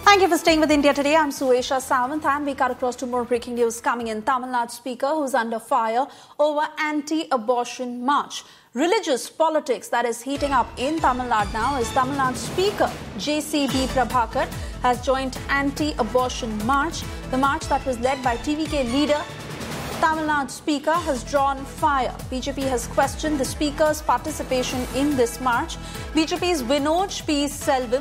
Thank you for staying with India Today. I'm Suesha Sawant and we cut across to more breaking news coming in. Tamil Nadu Speaker who's under fire over anti-abortion march. Religious politics that is heating up in Tamil Nadu now as Tamil Nadu Speaker JCB Prabhakar has joined anti-abortion march. The march that was led by TVK leader Tamil Nadu Speaker has drawn fire. BJP has questioned the Speaker's participation in this march. BJP's Vinod P. Selvam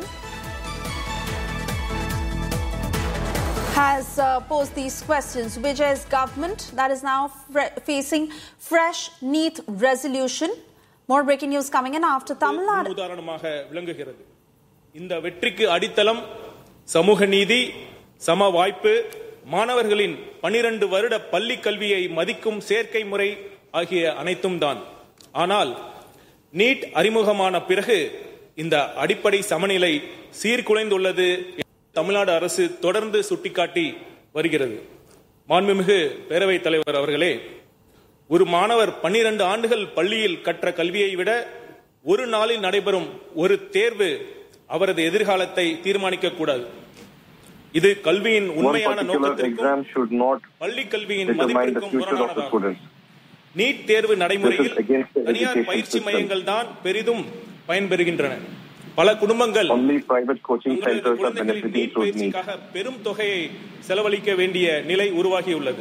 has posed these questions. Vijay's government that is now facing fresh NEET resolution. More breaking news coming in after Tamil Nadu. உதாரணமாக விளங்குகிறது. இந்த வெற்றிக்கு அடித்தளம் சமூக நீதி, சம வாய்ப்பு, மாணவர்களின் 12 வருட பள்ளி கல்வியை மதிக்கும் சேர்க்கை முறை ஆகிய அனைத்தும் தான். ஆனால் நீட் அறிமுகமான பிறகு இந்த அடிப்படை சமநிலை சீர்குலைந்துள்ளது தமிழ்நாடு அரசு தொடர்ந்து சுட்டிக்காட்டி வருகிறது. மாண்புமிகு பேரவைத் தலைவர் அவர்களே, ஒரு மாணவர் 12 ஆண்டுகள் பள்ளியில் கற்ற கல்வியை விட ஒரு நாளில் நடைபெறும் ஒரு தேர்வு அவரது எதிர்காலத்தை தீர்மானிக்க கூடாது. இது கல்வியின் உண்மையான நோக்கத்திற்கும் பள்ளி கல்வியின் மதிப்பிற்கும் முரணானதாகும். நீட் தேர்வு நடைமுறையில் தனியார் பயிற்சி மையங்கள் தான் பெரிதும் பயன்பெறுகின்றன. பல குடும்பங்கள் பயிற்சிக்காக பெரும் தொகையை செலவழிக்க வேண்டிய நிலை உருவாகியுள்ளது.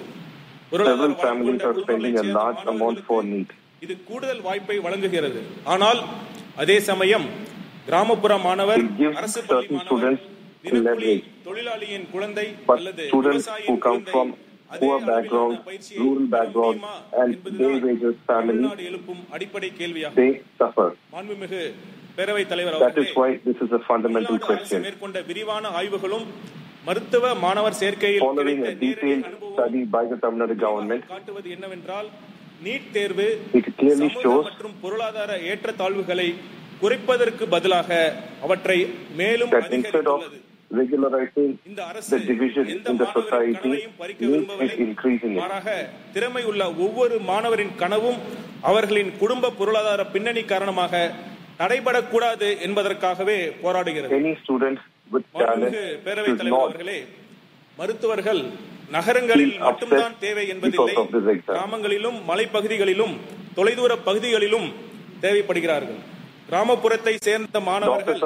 இது கூடுதல் வாய்ப்பை வழங்குகிறது. ஆனால் அதே சமயம் கிராமப்புற மாணவர், அரசு பள்ளி மாணவர், தினக்கூலி தொழிலாளியின் குழந்தை அல்லது விவசாயியின் குழந்தை poor background, rural background, and day wages family, அடிப்படை கேள்வியாக they suffer. மாண்புமிகு பேரவைத் தலைவர் That is why this is a fundamental question. மேற்கொண்ட விரிவான ஆய்வுகளும் மருத்துவ மாணவர் சேர்க்கையில் following a detailed study by the Tamil Nadu government காட்டுவது என்னவென்றால் நீட் தேர்வு மற்றும் பொருளாதார ஏற்றத்தாழ்வுகளை குறைப்பதற்கு பதிலாக அவற்றை மேலும் அதிகரித்துள்ளது. Regularizing the division in the society is increasing it. மாறாக திறமையுள்ள ஒவ்வொரு மாணவரின் கனவும் அவர்களின் குடும்ப பொருளாதார பின்னணி காரணமாக தடைபடக்கூடாது என்பதற்காகவே போராடுகிறது. Any student with talent பேரவைத் தலைவர் அவர்களே, மருத்துவர்கள் நகரங்களில் மட்டும்தான் தேவை என்பதில்லை. கிராமங்களிலும் மலைப்பகுதிகளிலும் தொலைதூர பகுதிகளிலும் தேவைப்படுகிறார்கள். கிராமப்புறத்தை சேர்ந்த மாணவர்கள்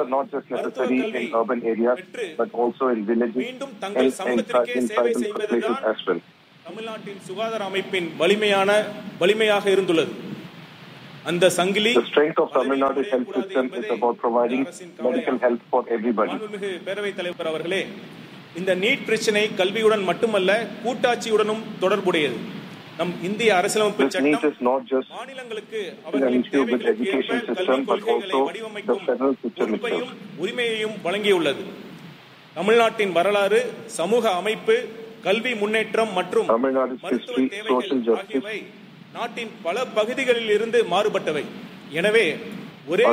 மீண்டும் தங்கள் சமூகத்திற்கே சேவை செய்வதுதான் தமிழ்நாட்டின் சுகாதார அமைப்பின் வலிமையாக இருந்துள்ளது. அந்த சங்கிலி பேரவைத் தலைவர் அவர்களே, இந்த நீட் பிரச்சனை கல்வியுடன் மட்டுமல்ல கூட்டாட்சியுடனும் தொடர்புடையது. நம் இந்திய அரசியலமைப்பு சட்டம் மாநிலங்களுக்கு அவர்களின் தேவைகளுக்கு ஏற்ப கல்விக் கொள்கைகளை வடிவமைக்கும் பொறுப்பையும் உரிமையையும் வழங்கியுள்ளது. தமிழ்நாட்டின் வரலாறு, சமூக அமைப்பு, கல்வி முன்னேற்றம் மற்றும் மருத்துவ தேவைகள் ஆகியவை நாட்டின் பல பகுதிகளில் இருந்து மாறுபட்டவை. எனவே ஒரே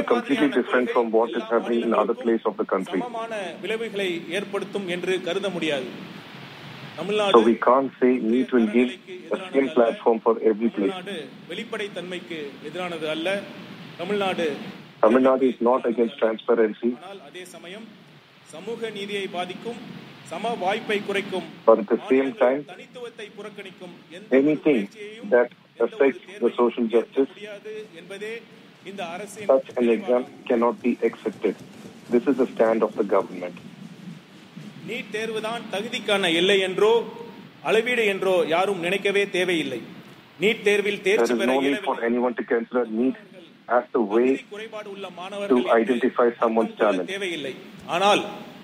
சமமான விளைவுகளை ஏற்படுத்தும் என்று கருத முடியாது. So we can't say NEET will give a same platform for every place. வெளிப்படைத்தன்மைக்கு எதிரானது அல்ல. Tamil Nadu is not against transparency. ஆனால் அதே சமயம் சமூக நீதியை பாதிக்கும், சம வாய்ப்பை குறைக்கும், but at the same time தனித்துவத்தை புறக்கணிக்கும் anything that affects the social justice, என்பதே இந்த அரசின் such an exam cannot be accepted. This is the stand of the government. NEET தேர்வுதான் தகுதிக்கான எல்லை என்றோ அளவீடு என்றோ யாரும் நினைக்கவே தேவையில்லை. நீட் தேர்வில் தேர்ச்சி பெற குறைபாடு உள்ள மாணவர்கள் தேவையில்லை. ஆனால்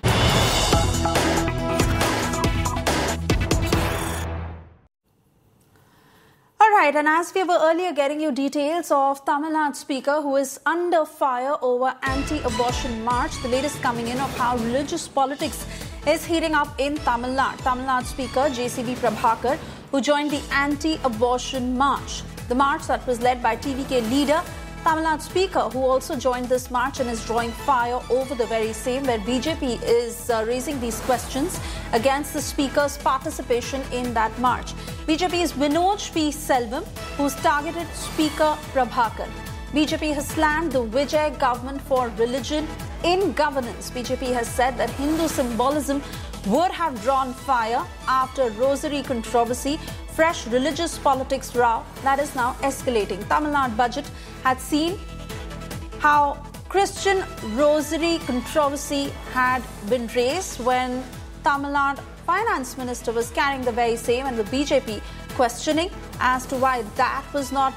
Alright, and as we were earlier getting you details of Tamil Nadu Speaker who is under fire over anti-abortion march, the latest coming in of how religious politics is heating up in Tamil Nadu. Tamil Nadu Speaker JCB Prabhakar, who joined the anti-abortion march. The march that was led by TVK leader Tamil Nadu Speaker, who also joined this march and is drawing fire over the very same, where BJP is raising these questions against the Speaker's participation in that march. BJP's Vinod P. Selvam, who's targeted Speaker Prabhakar. BJP has slammed the Vijay government for religion in governance. BJP has said that Hindu symbolism would have drawn fire after rosary controversy. Fresh religious politics row that is now escalating. Tamil Nadu budget had seen how Christian rosary controversy had been raised when Tamil Nadu finance minister was carrying the very same, and the BJP questioning as to why that was not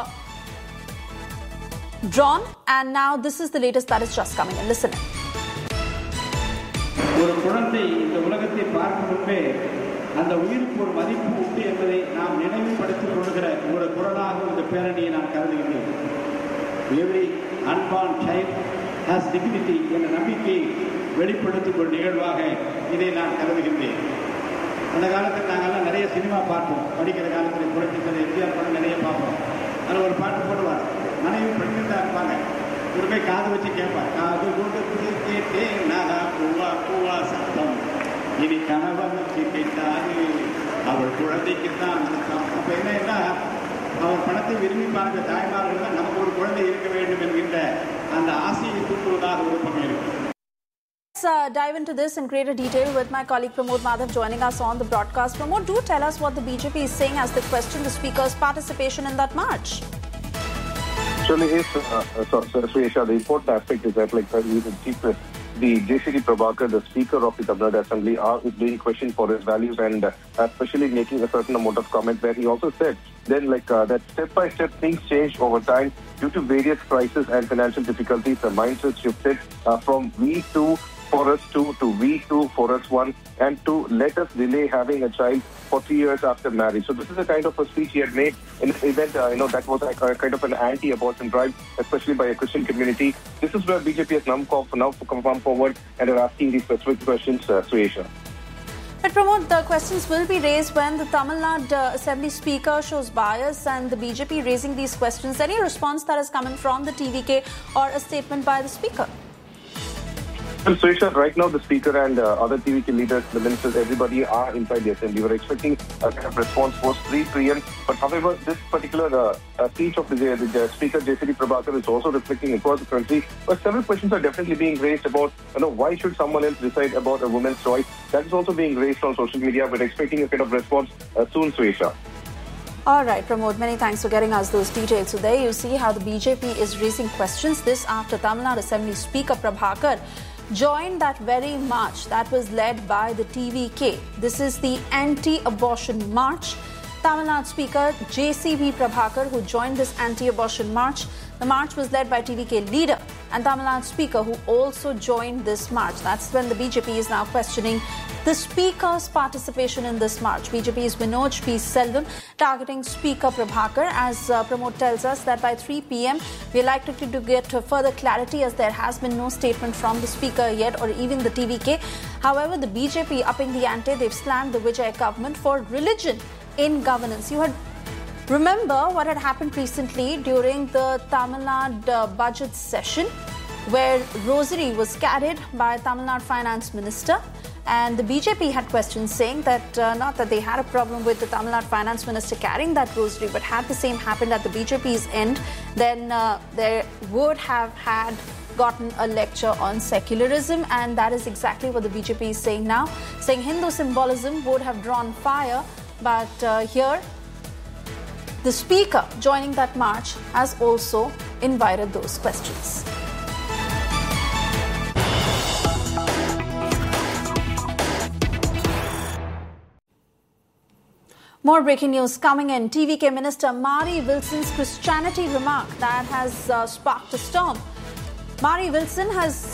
drawn. And now this is the latest that is just coming in. Listen in. ஒரு குழந்தை இந்த உலகத்தை பார்க்கும் முன்பே அந்த உயிருக்கு ஒரு மதிப்பு உண்டு என்பதை நாம் நினைவுபடுத்திக் கொள்கிற ஒரு குரலாக இந்த பேரணியை நான் கருதுகிறேன். Every unborn child has dignity என்ற நம்பிக்கையை வெளிப்படுத்தும் ஒரு நிகழ்வாக இதை நான் கருதுகின்றேன். அந்த காலத்தில் நாங்கள்லாம் நிறைய சினிமா பார்ப்போம். படிக்கிற காலத்தில் புரட்சித்தலைவர் எம்ஜிஆர் படம் நிறைய பார்ப்போம். அதில் ஒரு பாட்டு போடுவார். மனைவி பெண்கள் தான் இருப்பாங்க. ஒரு போய் காது வச்சு கேட்பார். காது கொண்டு கேட்டேன் நாதா பூவா பூவா சத்தம், இனி கணவன் வச்சு கேட்டாரு அவள் குழந்தைக்கு தான் சத்தம். அப்போ என்னன்னா, அவர் பணத்தை விரும்பி பார்க்கிற தாய்மார்கள் தான் நமக்கு ஒரு குழந்தை இருக்க வேண்டும் என்கின்ற அந்த ஆசையை தூண்டுவதாக ஒரு பக்கம் இருக்கு. Let's dive into this in greater detail with my colleague Pramod Madhav joining us on the broadcast. Pramod, do tell us what the BJP is saying as they question the Speaker's participation in that march. Actually, Suesha, the important aspect is that, like the JCD Prabhakar, the Speaker of the Tamil Nadu Assembly, is being questioned for his values and especially making a certain amount of comment where he also said then that step by step things change over time due to various crises and financial difficulties. The mindset shifted from we2 for us 2 to we2 for us 1 and to let us delay having a child for 3 years after marriage. So this is a kind of a speech he had made in an event, that was a kind of an anti-abortion drive, especially by a Christian community. This is where BJP has now come forward and are asking these specific questions, Suesha. But Pramod, the questions will be raised when the Tamil Nadu Assembly Speaker shows bias and the BJP raising these questions. Any response that is coming from the TVK or a statement by the Speaker? Well, Suesha, right now the Speaker and other TVK leaders, the ministers, everybody are inside the Assembly. We were expecting a kind of response post 3 p.m. But however, this particular speech of the Speaker, JCD Prabhakar, is also reflecting across the country. But several questions are definitely being raised about, why should someone else decide about a woman's choice? That is also being raised on social media. We're expecting a kind of response soon, Suesha. All right, Pramod, many thanks for getting us those details. So there you see how the BJP is raising questions. This after Tamil Nadu Assembly Speaker Prabhakar joined that very march that was led by the TVK. This is the anti-abortion march. Tamil Nadu Speaker JCB Prabhakar, who joined this anti-abortion march. The march was led by TVK leader and Tamil Nadu Speaker, who also joined this march. That's when the BJP is now questioning the Speaker's participation in this march. BJP's Vinod P. Selvam targeting Speaker Prabhakar, as Pramod tells us that by 3 p.m. we are likely to get further clarity, as there has been no statement from the Speaker yet or even the TVK. However, the BJP upping the ante, they've slammed the Vijay government for religion in governance. You had remember what had happened recently during the Tamil Nadu budget session, where rosary was carried by Tamil Nadu Finance Minister, and the BJP had questions saying that not that they had a problem with the Tamil Nadu Finance Minister carrying that rosary, but had the same happened at the BJP's end, then there would have had gotten a lecture on secularism, and that is exactly what the BJP is saying now, saying Hindu symbolism would have drawn fire, but here the Speaker joining that march has also invited those questions. More breaking news coming in. TVK Minister Mari Wilson's Christianity remark that has sparked a storm. Mari Wilson has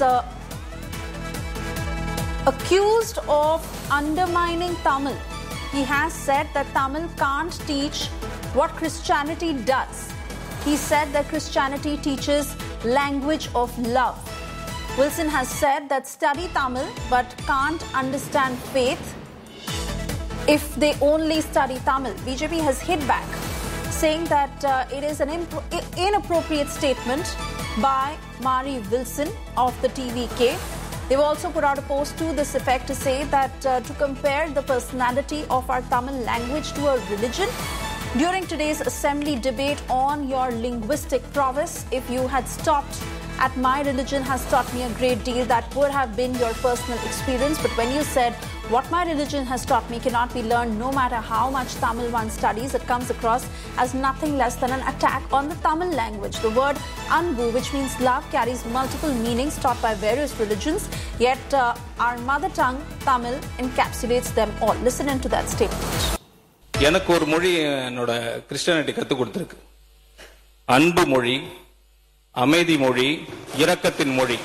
accused of undermining Tamil. He has said that Tamil can't teach what Christianity does. He said that Christianity teaches language of love. Wilson has said that study Tamil but can't understand faith if they only study Tamil. BJP has hit back, saying that it is an inappropriate statement by Mari Wilson of the TVK. They've also put out a post to this effect to say that to compare the personality of our Tamil language to a religion. During today's assembly debate on your linguistic prowess, if you had stopped at my religion has taught me a great deal. That would have been your personal experience. But when you said what my religion has taught me cannot be learned no matter how much Tamil one studies, it comes across as nothing less than an attack on the Tamil language. The word Anbu, which means love, carries multiple meanings taught by various religions. Yet our mother tongue, Tamil, encapsulates them all. Listen into that statement. எனக்கு ஒரு மொழி என்னோட Christianity கற்றுக் கொடுத்துருக்கு. அன்பு மொழி, அமைதி மொழி, இரக்கத்தின் மொழி.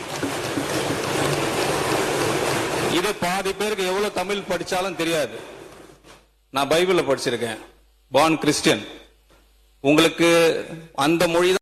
இது பாதி பேருக்கு எவ்வளவு தமிழ் படிச்சாலும் தெரியாது. நான் பைபிள்ல படிச்சிருக்கேன். born Christian. உங்களுக்கு அந்த மொழி.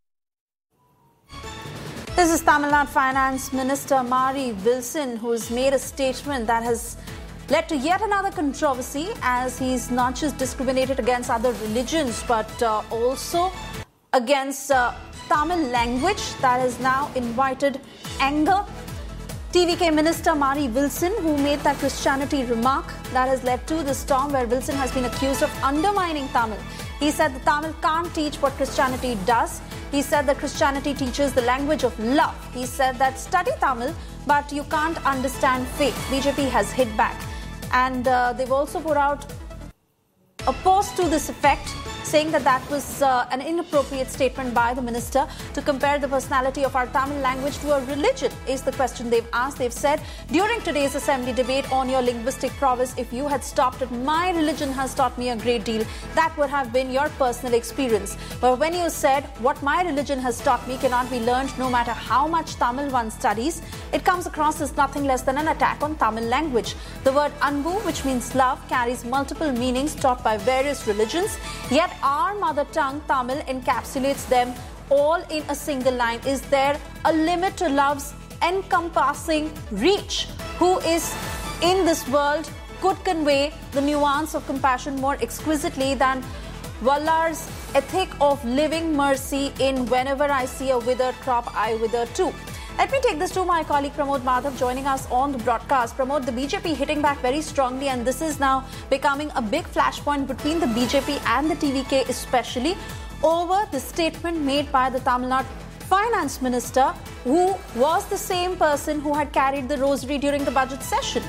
This is Tamil Nadu Finance Minister Mari Wilson, who's made a statement that has led to yet another controversy, as he's not just discriminated against other religions but also against Tamil language. That has now invited anger. TVK Minister Mari Wilson, who made that Christianity remark, that has led to the storm where Wilson has been accused of undermining Tamil. He said that Tamil can't teach what Christianity does. He said that Christianity teaches the language of love. He said that study Tamil, but you can't understand faith. BJP has hit back. And they've also put out a post to this effect, saying that that was an inappropriate statement by the minister to compare the personality of our Tamil language to a religion, is the question they've asked. They've said, during today's assembly debate on your linguistic prowess, if you had stopped at my religion has taught me a great deal, that would have been your personal experience. But when you said what my religion has taught me cannot be learned no matter how much Tamil one studies, it comes across as nothing less than an attack on Tamil language. The word Anbu, which means love, carries multiple meanings taught by various religions, yet our mother tongue, Tamil, encapsulates them all in a single line. Is there a limit to love's encompassing reach? Who is in this world could convey the nuance of compassion more exquisitely than Vallar's ethic of living mercy in whenever I see a withered crop, I wither too. Let me take this to my colleague Pramod Madhav joining us on the broadcast. Pramod, the BJP hitting back very strongly, and this is now becoming a big flashpoint between the BJP and the TVK, especially over the statement made by the Tamil Nadu Finance Minister, who was the same person who had carried the rosary during the budget session.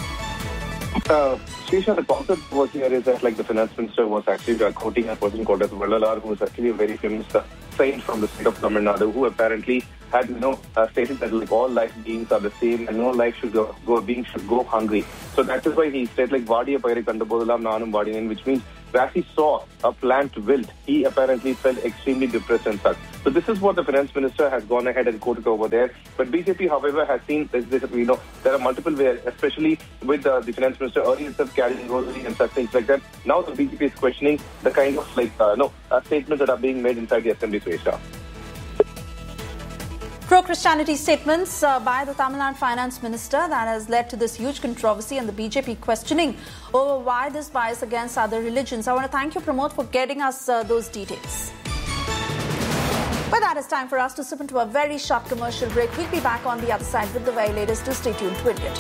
Srisha, the concept was here is that the finance minister was actually quoting a person called as Vallalar, who is actually a very famous saint from the state of Tamil Nadu, who apparently had stated that all life beings are the same and no life should go hungry. So that is why he said Vadiya Paire Kandabodalam Nanum Vadinen, which means as he saw a plant wilt, he apparently felt extremely depressed and such. So this is what the finance minister has gone ahead and quoted over there. But BJP, however, has seen this, there are multiple ways, especially with the finance minister earlier itself carrying rosary and such things like that. Now the BJP is questioning the kind of statements that are being made inside the assembly. Pro-Christianity statements by the Tamil Nadu Finance Minister that has led to this huge controversy and the BJP questioning over why this bias against other religions. I want to thank you, Pramod, for getting us those details. But that is time for us to slip into a very short commercial break. We'll be back on the other side with the very latest. To stay tuned to India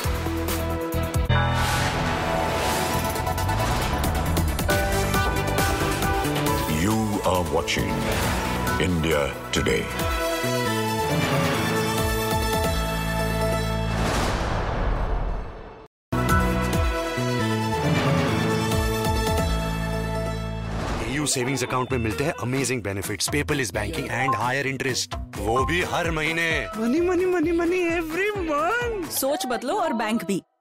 Today. You are watching India Today. Savings account में मिलते हैं amazing benefits, paperless banking and higher interest, वो भी हर महीने। Money money money money every month. सोच बदलो और bank भी।